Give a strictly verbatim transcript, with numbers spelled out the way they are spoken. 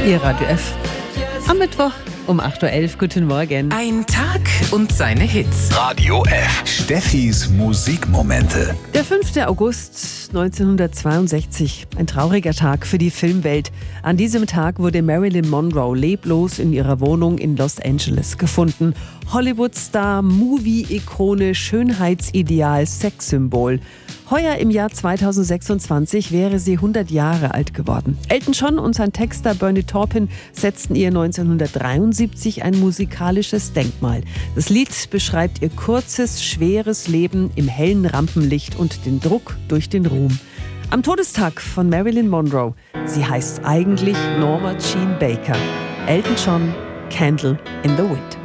Ihr Radio F. Am Mittwoch um acht Uhr elf. Guten Morgen. Ein Tag und seine Hits. Radio F. Steffis Musikmomente. Der fünfte August neunzehnhundertzweiundsechzig. Ein trauriger Tag für die Filmwelt. An diesem Tag wurde Marilyn Monroe leblos in ihrer Wohnung in Los Angeles gefunden. Hollywood-Star, Movie-Ikone, Schönheitsideal, Sexsymbol. Heuer im Jahr zweitausendsechsundzwanzig wäre sie hundert Jahre alt geworden. Elton John und sein Texter Bernie Taupin setzten ihr neunzehnhundertdreiundsiebzig ein musikalisches Denkmal. Das Lied beschreibt ihr kurzes, schweres Leben im hellen Rampenlicht und den Druck durch den Ruhm. Am Todestag von Marilyn Monroe. Sie heißt eigentlich Norma Jean Baker. Elton John, Candle in the Wind.